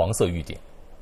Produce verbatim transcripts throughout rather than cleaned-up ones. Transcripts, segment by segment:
黄色预警。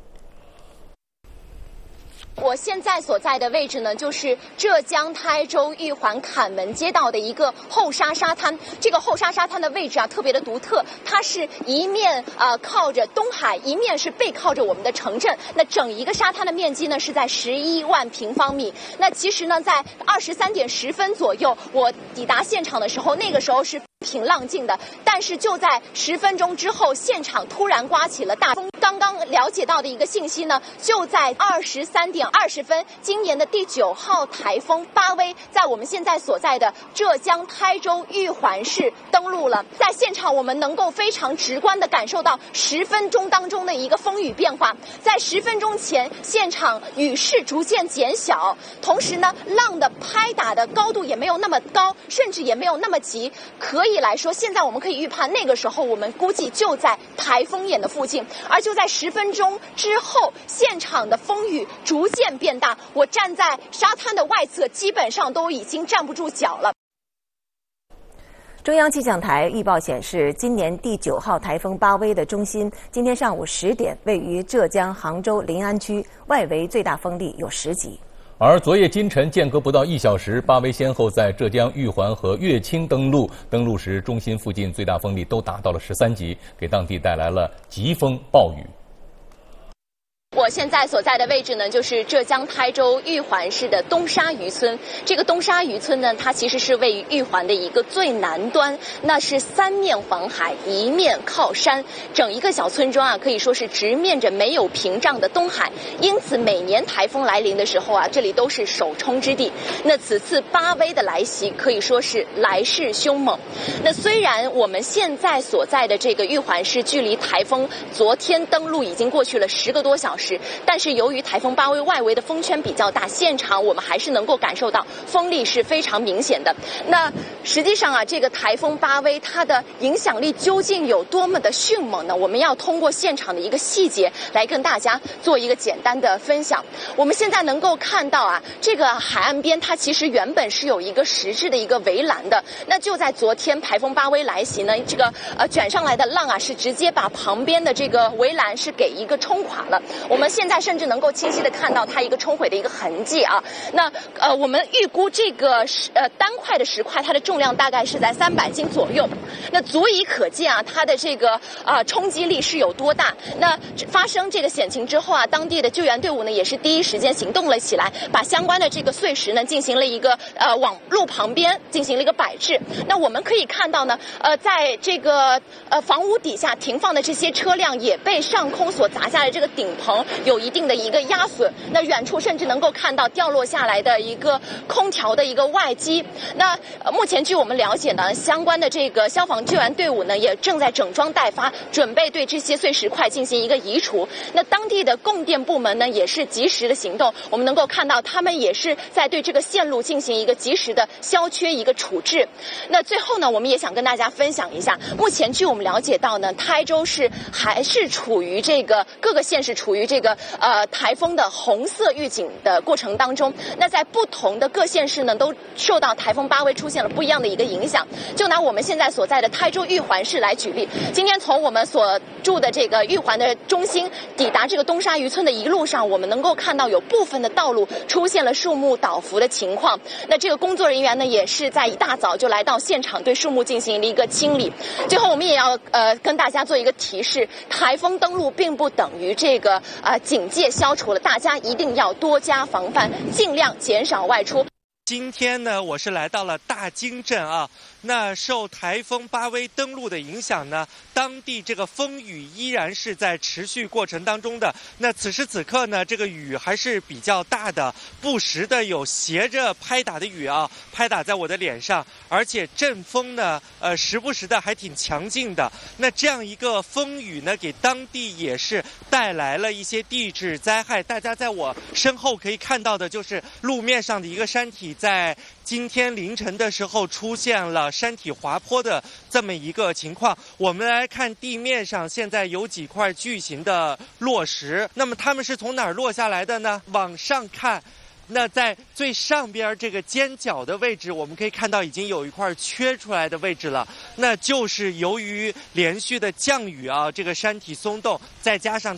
我现在所在的位置呢，就是浙江台州玉环坎门街道的一个后沙沙滩。这个后沙沙滩的位置啊，特别的独特，它是一面呃靠着东海，一面是背靠着我们的城镇。那整一个沙滩的面积呢是在十一万平方米。那其实呢，在二十三点十分左右，我抵达现场的时候，那个时候是平浪静的，但是就在十分钟之后，现场突然刮起了大风。刚刚了解到的一个信息呢，就在二十三点二十分，今年的第九号台风巴威在我们现在所在的浙江台州玉环市登陆了。在现场，我们能够非常直观地感受到十分钟当中的一个风雨变化。在十分钟前，现场雨势逐渐减小，同时呢，浪的拍打的高度也没有那么高，甚至也没有那么急。可以来说，现在我们可以预判，那个时候我们估计就在台风眼的附近。而就在十分钟之后，现场的风雨逐渐变大，我站在沙滩的外侧，基本上都已经站不住脚了。 中央气象台预报显示，今年第九号台风巴威的中心今天上午十点位于浙江杭州临安区，外围最大风力有十级。 而昨夜今晨间隔不到一小时，巴威先后在浙江玉环和乐清登陆，登陆时中心附近最大风力都达到了十三级，给当地带来了疾风暴雨。 我现在所在的位置呢，就是浙江台州玉环市的东沙渔村。这个东沙渔村呢，它其实是位于玉环的一个最南端，那是三面环海，一面靠山，整一个小村庄啊，可以说是直面着没有屏障的东海。因此，每年台风来临的时候啊，这里都是首冲之地。那此次巴威的来袭可以说是来势凶猛。那虽然我们现在所在的这个玉环市距离台风昨天登陆已经过去了十个多小时。但是由于台风巴威外围的风圈比较大，现场我们还是能够感受到风力是非常明显的。那实际上啊，这个台风巴威它的影响力究竟有多么的迅猛呢？我们要通过现场的一个细节来跟大家做一个简单的分享。我们现在能够看到啊，这个海岸边它其实原本是有一个实质的一个围栏的。那就在昨天台风巴威来袭呢，这个呃卷上来的浪啊，是直接把旁边的这个围栏是给一个冲垮了。我们现在甚至能够清晰的看到它一个冲毁的一个痕迹啊。那呃，我们预估这个呃单块的石块，它的重量大概是在三百斤左右。那足以可见啊，它的这个啊、呃、冲击力是有多大。那发生这个险情之后啊，当地的救援队伍呢也是第一时间行动了起来，把相关的这个碎石呢进行了一个呃往路旁边进行了一个摆置。那我们可以看到呢，呃，在这个呃房屋底下停放的这些车辆也被上空所砸下的这个顶棚有一定的一个压损。那远处甚至能够看到掉落下来的一个空调的一个外机。那、呃、目前据我们了解呢，相关的这个消防救援队伍呢也正在整装待发，准备对这些碎石块进行一个移除。那当地的供电部门呢也是及时的行动，我们能够看到他们也是在对这个线路进行一个及时的消缺一个处置。那最后呢，我们也想跟大家分享一下，目前据我们了解到呢，台州市还是处于这个各个县市处于这个呃台风的红色预警的过程当中。那在不同的各县市呢，都受到台风巴威出现了不一样的一个影响。就拿我们现在所在的台州玉环市来举例，今天从我们所住的这个玉环的中心抵达这个东沙渔村的一路上，我们能够看到有部分的道路出现了树木倒伏的情况。那这个工作人员呢，也是在一大早就来到现场对树木进行了一个清理。最后我们也要呃跟大家做一个提示，台风登陆并不等于这个呃警戒消除了，大家一定要多加防范，尽量减少外出。 今天呢，我是来到了大金镇啊。那受台风巴威登陆的影响呢，当地这个风雨依然是在持续过程当中的。那此时此刻呢，这个雨还是比较大的，不时的有斜着拍打的雨啊，拍打在我的脸上，而且阵风呢，呃，时不时的还挺强劲的。那这样一个风雨呢，给当地也是带来了一些地质灾害。大家在我身后可以看到的就是路面上的一个山体，在今天凌晨的时候出现了山体滑坡的这么一个情况。我们来看地面上现在有几块巨型的落石，那么它们是从哪儿落下来的呢？往上看，那在最上边这个尖角的位置，我们可以看到已经有一块缺出来的位置了，那就是由于连续的降雨啊，这个山体松动，再加上